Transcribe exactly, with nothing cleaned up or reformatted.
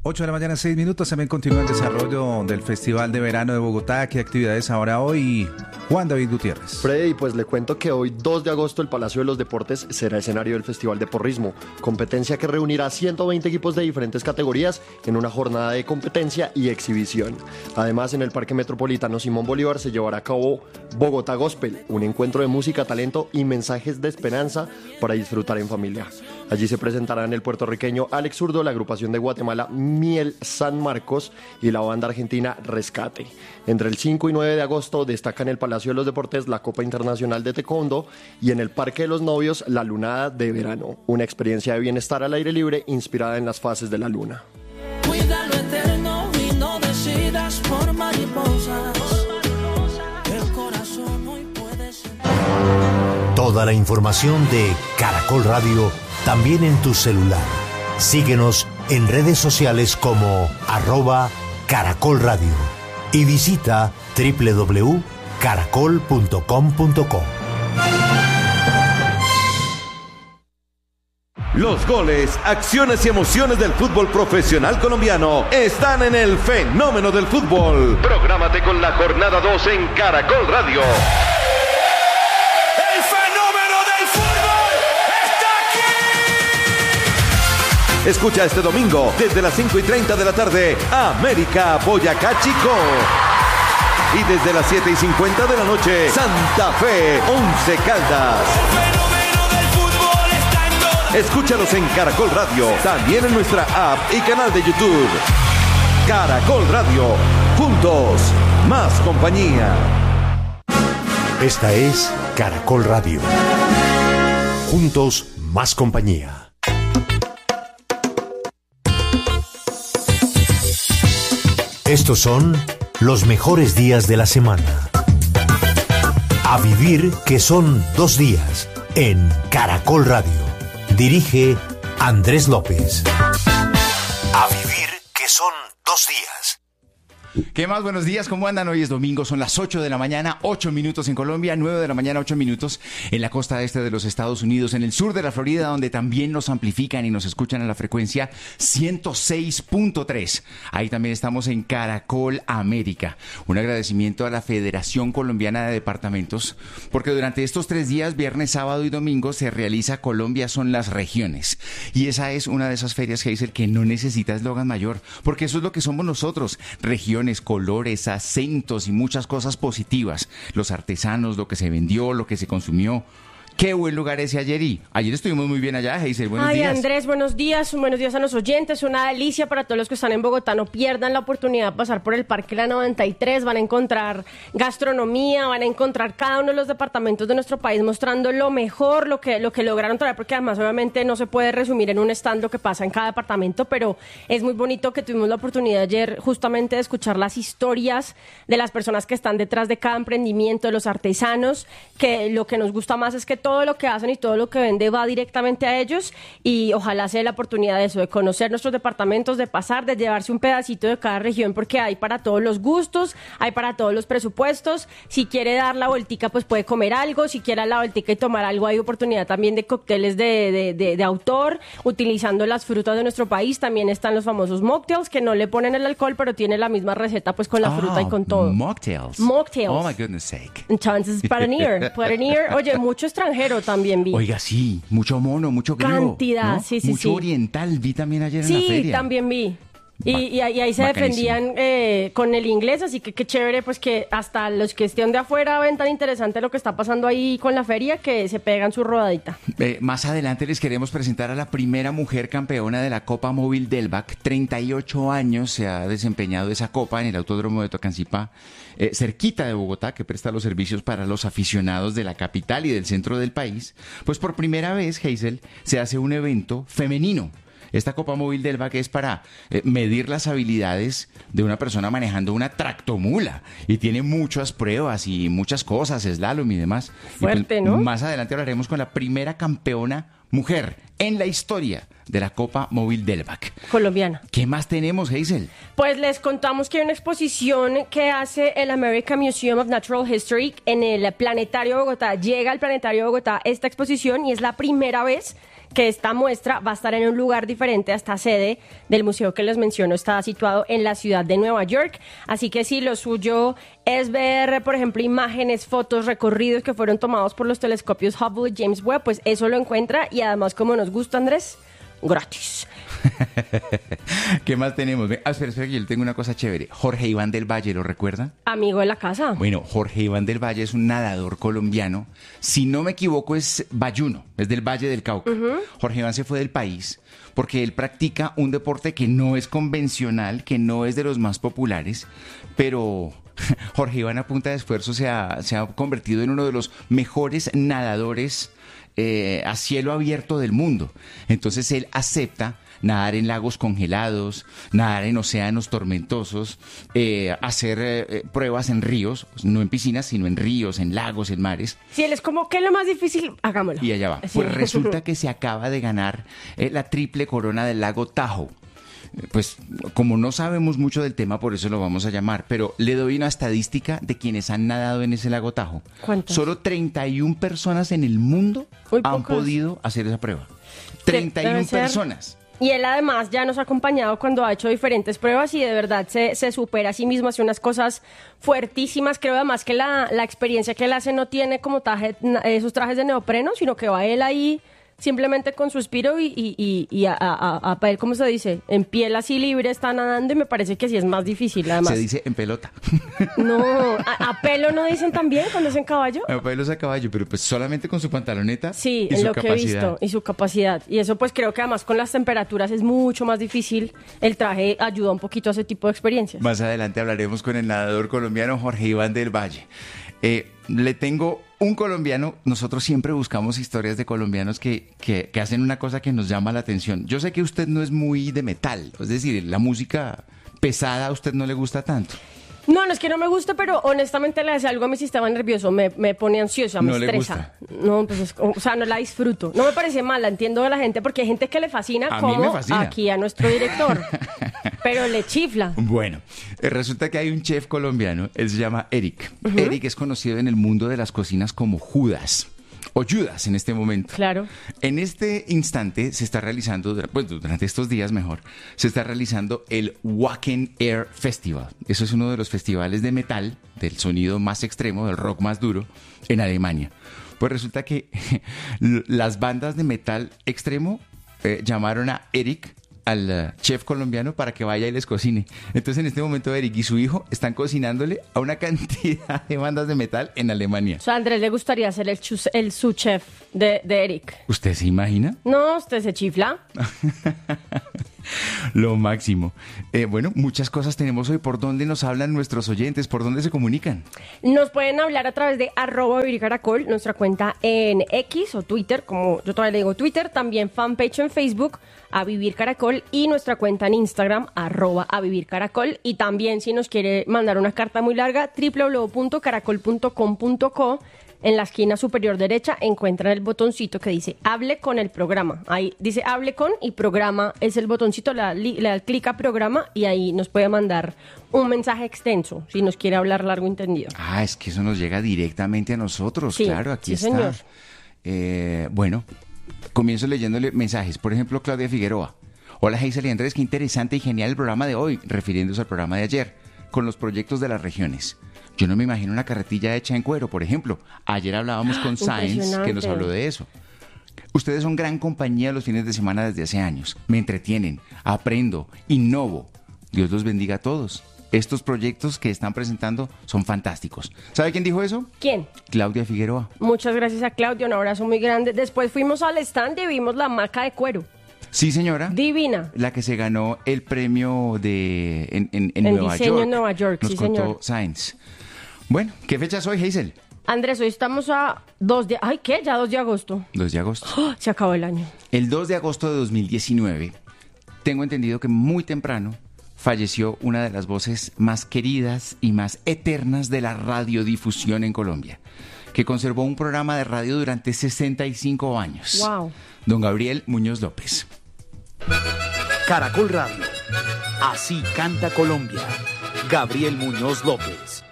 ocho de la mañana, seis minutos. También continúa el desarrollo del Festival de Verano de Bogotá. ¿Qué actividades ahora hoy? Juan David Gutiérrez. Freddy, pues le cuento que hoy, dos de agosto, el Palacio de los Deportes será escenario del Festival de Porrismo, competencia que reunirá ciento veinte equipos de diferentes categorías en una jornada de competencia y exhibición. Además, en el Parque Metropolitano Simón Bolívar se llevará a cabo Bogotá Gospel, un encuentro de música, talento y mensajes de esperanza para disfrutar en familia. Allí se presentarán el puertorriqueño Alex Zurdo, la agrupación de Guatemala Miel San Marcos y la banda argentina Rescate. Entre el cinco y nueve de agosto destaca en el Palacio de los Deportes la Copa Internacional de Taekwondo y en el Parque de los Novios la Lunada de Verano, una experiencia de bienestar al aire libre inspirada en las fases de la luna. Cuida lo eterno y no decidas por mariposas. El corazón hoy puede ser. Toda la información de Caracol Radio también en tu celular. Síguenos en redes sociales como arroba Caracol Radio y visita doble u doble u doble u punto caracol punto com punto co. Los goles, acciones y emociones del fútbol profesional colombiano están en el Fenómeno del Fútbol. Prográmate con la jornada dos en Caracol Radio. ¡El Fenómeno del Fútbol está aquí! Escucha este domingo desde las cinco y treinta de la tarde América Boyacá Chico. Y desde las siete y cincuenta de la noche Santa Fe Once Caldas. Escúchalos en Caracol Radio, también en nuestra app y canal de YouTube. Caracol Radio, juntos, más compañía. Esta es Caracol Radio. Juntos, más compañía. Estos son los mejores días de la semana. A vivir que son dos días en Caracol Radio. Dirige Andrés López. A vivir que son dos días. ¿Qué más? Buenos días, ¿cómo andan? Hoy es domingo, son las ocho de la mañana, ocho minutos en Colombia, nueve de la mañana, ocho minutos en la costa este de los Estados Unidos, en el sur de la Florida, donde también nos amplifican y nos escuchan a la frecuencia ciento seis punto tres. Ahí también estamos en Caracol América. Un agradecimiento a la Federación Colombiana de Departamentos, porque durante estos tres días, viernes, sábado y domingo, se realiza Colombia son las regiones. Y esa es una de esas ferias que dice el que no necesita eslogan mayor, porque eso es lo que somos nosotros, regiones, colores, acentos y muchas cosas positivas. Los artesanos, lo que se vendió, lo que se consumió. Qué buen lugar ese ayer y ayer estuvimos muy bien allá, Hazel, buenos Ay, días. Andrés, buenos días, buenos días a los oyentes, una delicia para todos los que están en Bogotá, no pierdan la oportunidad de pasar por el Parque La noventa y tres, van a encontrar gastronomía, van a encontrar cada uno de los departamentos de nuestro país mostrando lo mejor, lo que, lo que lograron traer, porque además obviamente no se puede resumir en un stand lo que pasa en cada departamento, pero es muy bonito que tuvimos la oportunidad ayer justamente de escuchar las historias de las personas que están detrás de cada emprendimiento, de los artesanos, que lo que nos gusta más es que todo lo que hacen y todo lo que vende va directamente a ellos y ojalá sea la oportunidad de eso, de conocer nuestros departamentos, de pasar, de llevarse un pedacito de cada región porque hay para todos los gustos, hay para todos los presupuestos. Si quiere dar la vueltica pues puede comer algo, si quiere dar la vueltica y tomar algo hay oportunidad también de cócteles de, de, de, de autor, utilizando las frutas de nuestro país. También están los famosos mocktails que no le ponen el alcohol pero tiene la misma receta pues con la oh, fruta y con todo. Mocktails. Mocktails. Oh my goodness sake. Entonces, para near, para near. Oye, mucho extranjero también vi. Oiga, sí, mucho mono, mucho griego. Cantidad, ¿no? sí, sí, mucho sí. oriental vi también ayer sí, en la feria. Sí, también vi. Y, y, y ahí se Bacanísimo. defendían eh, con el inglés, así que qué chévere, pues que hasta los que estén de afuera ven tan interesante lo que está pasando ahí con la feria que se pegan su rodadita. Eh, más adelante les queremos presentar a la primera mujer campeona de la Copa Móvil Delvac. treinta y ocho años se ha desempeñado esa copa en el Autódromo de Tocancipá, eh, cerquita de Bogotá, que presta los servicios para los aficionados de la capital y del centro del país. Pues por primera vez, Hazel, se hace un evento femenino. Esta Copa Móvil Delvac es para eh, medir las habilidades de una persona manejando una tractomula y tiene muchas pruebas y muchas cosas, slalom y demás. Fuerte, y pues, ¿no? Más adelante hablaremos con la primera campeona mujer en la historia de la Copa Móvil Delvac. Colombiana. ¿Qué más tenemos, Hazel? Pues les contamos que hay una exposición que hace el American Museum of Natural History en el Planetario de Bogotá. Llega al Planetario de Bogotá esta exposición y es la primera vez que esta muestra va a estar en un lugar diferente a esta sede del museo que les menciono, está situado en la ciudad de Nueva York, así que si lo suyo es ver, por ejemplo, imágenes, fotos, recorridos que fueron tomados por los telescopios Hubble y James Webb, pues eso lo encuentra y además, como nos gusta, Andrés, gratis. ¿Qué más tenemos? Ah, espera, espera, que yo le tengo una cosa chévere. Jorge Iván del Valle, ¿lo recuerdan? Amigo de la casa. Bueno, Jorge Iván del Valle es un nadador colombiano. Si no me equivoco, es bayuno, es del Valle del Cauca. Uh-huh. Jorge Iván se fue del país porque él practica un deporte que no es convencional, que no es de los más populares, pero Jorge Iván, a punta de esfuerzo, se ha, se ha convertido en uno de los mejores nadadores eh, a cielo abierto del mundo. Entonces él acepta nadar en lagos congelados, nadar en océanos tormentosos, eh, hacer eh, pruebas en ríos, no en piscinas, sino en ríos, en lagos, en mares. Si él es como, ¿qué es lo más difícil? Hagámoslo. Y allá va. Sí. Pues resulta que se acaba de ganar eh, la triple corona del lago Tahoe. Pues como no sabemos mucho del tema, por eso lo vamos a llamar, pero le doy una estadística de quienes han nadado en ese lago Tahoe. ¿Cuántas? Solo treinta y una personas en el mundo Uy, han pocas. podido hacer esa prueba. treinta y una personas. Y él además ya nos ha acompañado cuando ha hecho diferentes pruebas y de verdad se, se supera a sí mismo, hace unas cosas fuertísimas. Creo además que la, la experiencia que él hace no tiene como traje, esos trajes de neopreno, sino que va él ahí simplemente con su espiro y, y, y, y a, a, a, a, ¿cómo se dice? En piel así libre está nadando y me parece que sí es más difícil además. Se dice en pelota. No, a, a pelo no dicen también cuando es en caballo. A pelo es a caballo, pero pues solamente con su pantaloneta. Sí, y en su lo capacidad. que he visto y su capacidad. Y eso pues creo que además con las temperaturas es mucho más difícil. El traje ayuda un poquito a ese tipo de experiencias. Más adelante hablaremos con el nadador colombiano Jorge Iván del Valle. Eh, le tengo un colombiano, nosotros siempre buscamos historias de colombianos que, que, que hacen una cosa que nos llama la atención. Yo sé que usted no es muy de metal, es decir, la música pesada a usted no le gusta tanto. No, no es que no me guste, pero honestamente le hace algo a mi sistema nervioso, me, me pone ansiosa, me ¿No le estresa. No, pues es, o sea, no la disfruto. No me parece mala, entiendo a la gente, porque hay gente que le fascina, A como mí me fascina. aquí a nuestro director, pero le chifla. Bueno, eh, resulta que hay un chef colombiano, él se llama Eric. Uh-huh. Eric es conocido en el mundo de las cocinas como Judas. O Judas en este momento. Claro. En este instante se está realizando, pues durante estos días mejor, se está realizando el Wacken Air Festival. Eso es uno de los festivales de metal, del sonido más extremo, del rock más duro, en Alemania. Pues resulta que las bandas de metal extremo eh, llamaron a Eric, al uh, chef colombiano, para que vaya y les cocine. Entonces en este momento Eric y su hijo están cocinándole a una cantidad de bandas de metal en Alemania. O sea, a Andrés le gustaría ser el, chus, el su chef de, de Eric. ¿Usted se imagina? No, usted se chifla. Lo máximo. Eh, bueno, muchas cosas tenemos hoy. ¿Por dónde nos hablan nuestros oyentes? ¿Por dónde se comunican? Nos pueden hablar a través de arroba Vivir Caracol, nuestra cuenta en X o Twitter, como yo todavía le digo Twitter, también fanpage en Facebook, a Vivir Caracol, y nuestra cuenta en Instagram, arroba a Vivir Caracol. Y también, si nos quiere mandar una carta muy larga, doble u doble u doble u punto caracol punto com punto co. En la esquina superior derecha encuentran el botoncito que dice hable con el programa. Ahí dice hable con y programa es el botoncito, le da, le da clic a programa y ahí nos puede mandar un mensaje extenso si nos quiere hablar largo y entendido. Ah, es que eso nos llega directamente a nosotros, sí, claro, aquí sí, está. Señor. Eh, bueno, comienzo leyéndole mensajes. Por ejemplo, Claudia Figueroa. Hola, Hazel y Andrés, qué interesante y genial el programa de hoy, refiriéndose al programa de ayer, con los proyectos de las regiones. Yo no me imagino una carretilla hecha en cuero, por ejemplo. Ayer hablábamos con Science, que nos habló de eso. Ustedes son gran compañía los fines de semana desde hace años. Me entretienen, aprendo, innovo. Dios los bendiga a todos. Estos proyectos que están presentando son fantásticos. ¿Sabe quién dijo eso? ¿Quién? Claudia Figueroa. Muchas gracias a Claudia, un abrazo muy grande. Después fuimos al stand y vimos la hamaca de cuero. Sí, señora. Divina. La que se ganó el premio de en, en, en en Nueva diseño York. en Nueva York, Nos sí, contó señor. Science. Bueno, ¿qué fecha es hoy, Hazel? Andrés, hoy estamos a dos de... Ay, ¿qué? Ya dos de agosto. dos de agosto. ¡Oh! Se acabó el año. El dos de agosto de dos mil diecinueve, tengo entendido que muy temprano falleció una de las voces más queridas y más eternas de la radiodifusión en Colombia, que conservó un programa de radio durante sesenta y cinco años. Wow. Don Gabriel Muñoz López. Caracol Radio. Así canta Colombia. Gabriel Muñoz López.